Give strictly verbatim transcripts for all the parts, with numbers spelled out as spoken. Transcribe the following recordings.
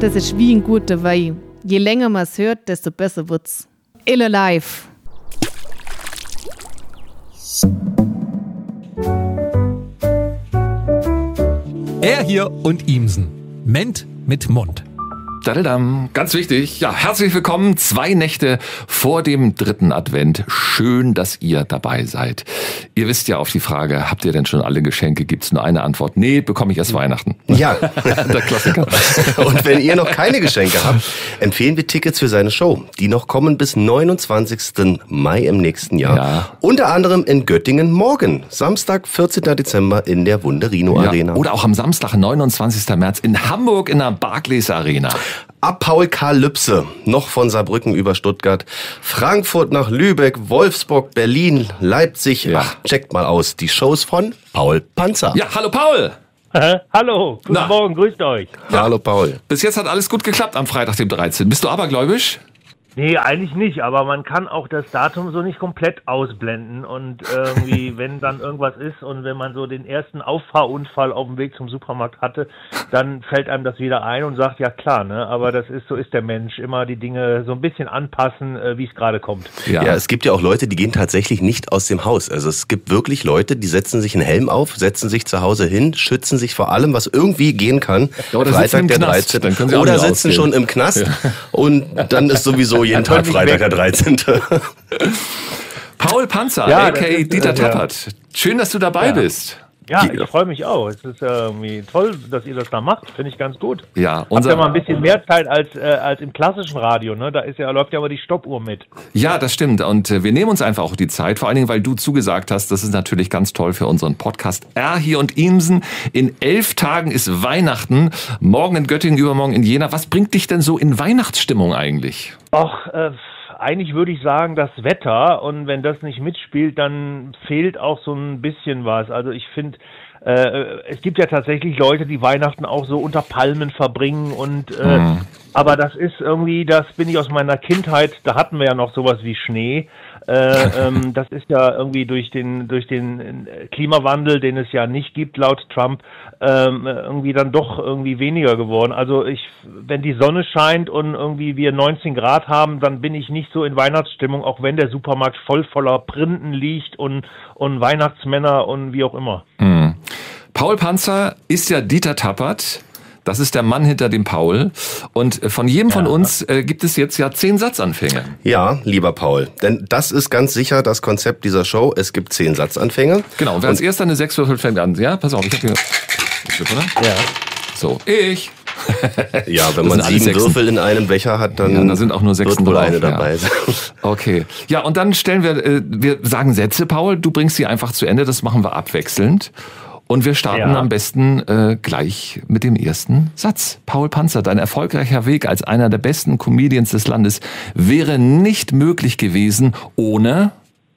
das ist wie ein guter Wein. Je länger man es hört, desto besser wird's. Ille live. Er hier und Ihmsen. Ment mit Mund. Dadadam. Ganz wichtig. Ja, herzlich willkommen. Zwei Nächte vor dem dritten Advent. Schön, dass ihr dabei seid. Ihr wisst ja auf die Frage, habt ihr denn schon alle Geschenke? Gibt's nur eine Antwort. Nee, bekomme ich erst Weihnachten. Ja. Der Klassiker. Und wenn ihr noch keine Geschenke habt, empfehlen wir Tickets für seine Show. Die noch kommen bis neunundzwanzigsten Mai im nächsten Jahr. Ja. Unter anderem in Göttingen morgen. Samstag, vierzehnten Dezember in der Wunderino Ja. Arena. Oder auch am Samstag, neunundzwanzigsten März in Hamburg in der Barclays Arena. Ab Paul-Kalypse, noch von Saarbrücken über Stuttgart, Frankfurt nach Lübeck, Wolfsburg, Berlin, Leipzig. Ja. Ach, checkt mal aus, die Shows von Paul Panzer. Ja, hallo Paul. Äh, hallo, guten Na. Morgen, grüßt euch. Ja. Hallo Paul. Bis jetzt hat alles gut geklappt am Freitag, dem dreizehnten Bist du abergläubisch? Nee, eigentlich nicht, aber man kann auch das Datum so nicht komplett ausblenden und irgendwie, wenn dann irgendwas ist und wenn man so den ersten Auffahrunfall auf dem Weg zum Supermarkt hatte, dann fällt einem das wieder ein und sagt, ja klar, ne, aber das ist, so ist der Mensch, immer die Dinge so ein bisschen anpassen, äh, wie es gerade kommt. Ja. es gibt ja auch Leute, die gehen tatsächlich nicht aus dem Haus. Also es gibt wirklich Leute, die setzen sich einen Helm auf, setzen sich zu Hause hin, schützen sich vor allem, was irgendwie gehen kann. Ja, oder sitzen im Knast, dann können sie auch Oder nicht sitzen ausgehen. schon im Knast und dann ist sowieso jeden Tag Freitag der dreizehnte Paul Panzer, Ja, aka das ist, Dieter äh, ja. Tappert. Schön, dass du dabei Ja. bist. Ja, ich freue mich auch. Es ist äh, irgendwie toll, dass ihr das da macht. Finde ich ganz gut. Ja, Habt unser ja mal ein bisschen mehr Zeit als, äh, als im klassischen Radio, ne? Da ist ja, läuft ja aber die Stoppuhr mit. Ja, das stimmt. Und äh, wir nehmen uns einfach auch die Zeit, vor allen Dingen, weil du zugesagt hast, das ist natürlich ganz toll für unseren Podcast R hier und Ihmsen. In elf Tagen ist Weihnachten, morgen in Göttingen, übermorgen in Jena. Was bringt dich denn so in Weihnachtsstimmung eigentlich? Ach, äh, eigentlich würde ich sagen, das Wetter. Und wenn das nicht mitspielt, dann fehlt auch so ein bisschen was. Also ich finde, äh, es gibt ja tatsächlich Leute, die Weihnachten auch so unter Palmen verbringen und äh, Mhm. aber das ist irgendwie, das bin ich aus meiner Kindheit, da hatten wir ja noch sowas wie Schnee. Äh, ähm, das ist ja irgendwie durch den durch den Klimawandel, den es ja nicht gibt laut Trump, ähm, irgendwie dann doch irgendwie weniger geworden. Also ich, wenn die Sonne scheint und irgendwie wir neunzehn Grad haben, dann bin ich nicht so in Weihnachtsstimmung, auch wenn der Supermarkt voll voller Printen liegt und und Weihnachtsmänner und wie auch immer. Mhm. Paul Panzer ist ja Dieter Tappert. Das ist der Mann hinter dem Paul. Und von jedem von uns äh, gibt es jetzt ja zehn Satzanfänge. Ja, lieber Paul, denn das ist ganz sicher das Konzept dieser Show. Es gibt zehn Satzanfänge. Genau, wer als erster eine sechs würfelt, fängt an. Ja, pass auf, ich hab hier... Ja. So, ich... Ja, wenn Das man sind alles sieben Sechsen. Würfel in einem Becher hat, dann Ja, da sind auch nur Sechsen wird wohl drauf, eine ja. dabei sein. Okay. Ja, und dann stellen wir, äh, wir sagen Sätze, Paul, du bringst sie einfach zu Ende, das machen wir abwechselnd. Und wir starten Ja. am besten äh, gleich mit dem ersten Satz. Paul Panzer, dein erfolgreicher Weg als einer der besten Comedians des Landes wäre nicht möglich gewesen ohne...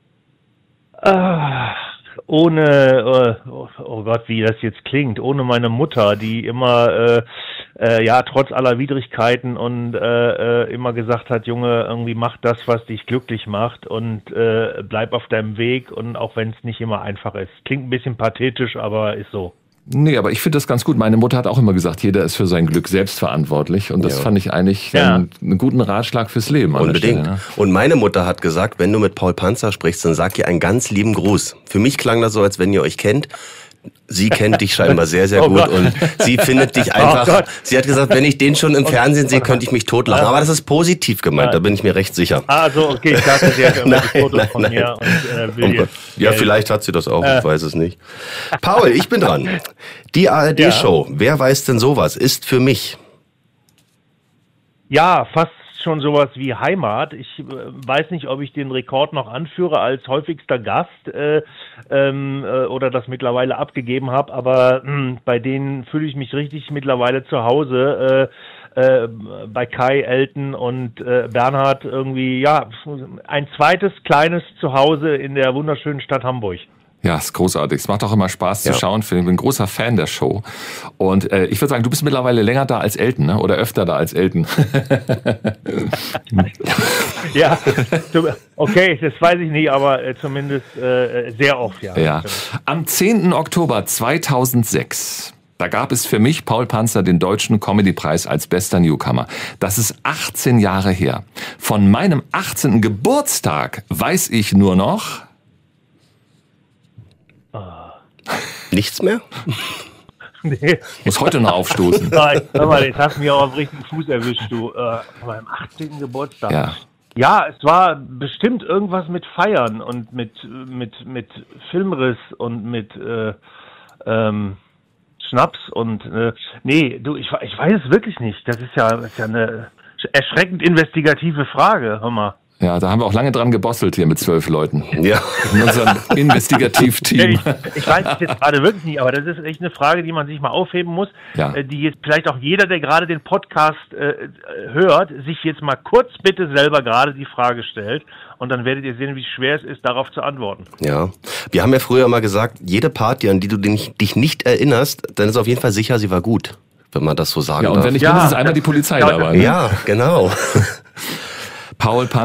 Ah, ohne, äh, oh, oh Gott, wie das jetzt klingt, ohne meine Mutter, die immer, äh, äh, ja, trotz aller Widrigkeiten und äh, äh, immer gesagt hat, Junge, irgendwie mach das, was dich glücklich macht und äh, bleib auf deinem Weg und auch wenn es nicht immer einfach ist. Klingt ein bisschen pathetisch, aber ist so. Nee, aber ich finde das ganz gut. Meine Mutter hat auch immer gesagt, jeder ist für sein Glück selbst verantwortlich. Und das Ja. fand ich eigentlich Ja. einen, einen guten Ratschlag fürs Leben. an der Unbedingt. Stelle, ne? Und meine Mutter hat gesagt, wenn du mit Paul Panzer sprichst, dann sag ihr einen ganz lieben Gruß. Für mich klang das so, als wenn ihr euch kennt. Sie kennt dich scheinbar sehr, sehr Oh gut Gott. und sie findet dich Oh einfach, Gott. sie hat gesagt, wenn ich den schon im Fernsehen sehe, könnte ich mich totlachen. Aber das ist positiv gemeint, da bin ich mir recht sicher. Ah, so, okay, ich dachte, sie hat immer Nein, die Fotos nein, von nein. mir und äh, will Oh Gott. jetzt Ja, Geld. vielleicht hat sie das auch, ich weiß es nicht. Paul, ich bin dran. Die A R D-Show, wer weiß denn sowas, ist für mich. Ja, fast schon sowas wie Heimat. Ich äh, weiß nicht, ob ich den Rekord noch anführe als häufigster Gast äh, ähm, äh, oder das mittlerweile abgegeben habe, aber mh, bei denen fühle ich mich richtig mittlerweile zu Hause. Äh, äh, bei Kai, Elton und äh, Bernhard irgendwie, ja, ein zweites kleines Zuhause in der wunderschönen Stadt Hamburg. Ja, ist großartig. Es macht auch immer Spaß Ja. zu schauen. Ich bin ein großer Fan der Show. Und äh, ich würde sagen, du bist mittlerweile länger da als Elton, ne? Oder öfter da als Elton. Ja, okay, das weiß ich nicht, aber äh, zumindest äh, sehr oft, ja. Ja. Am zehnten Oktober zweitausendsechs Da gab es für mich, Paul Panzer, den Deutschen Comedy-Preis als bester Newcomer. Das ist achtzehn Jahre her. Von meinem achtzehnten Geburtstag weiß ich nur noch... Nichts mehr? Nee. Muss heute noch aufstoßen. Nein, hör mal, jetzt hast du mich auch auf den richtigen Fuß erwischt, du. Äh, an meinem achtzehnten Geburtstag. Ja. Ja, es war bestimmt irgendwas mit Feiern und mit, mit, mit Filmriss und mit äh, ähm, Schnaps und äh, nee, du, ich, ich weiß es wirklich nicht. Das ist ja, das ist ja eine erschreckend investigative Frage, hör mal. Ja, da haben wir auch lange dran gebosselt hier mit zwölf Leuten. Ja. In unserem Investigativteam. Ich, ich weiß es jetzt gerade wirklich nicht, aber das ist echt eine Frage, die man sich mal aufheben muss, Ja. äh, die jetzt vielleicht auch jeder, der gerade den Podcast äh, hört, sich jetzt mal kurz bitte selber gerade die Frage stellt und dann werdet ihr sehen, wie schwer es ist, darauf zu antworten. Ja. Wir haben ja früher mal gesagt, jede Party, an die du dich nicht erinnerst, dann ist auf jeden Fall sicher, sie war gut, wenn man das so sagen Ja, und darf. wenn nicht Ja, mindestens einmal die Polizei ja, dabei. Ne? Ja, genau. Paul Panzer.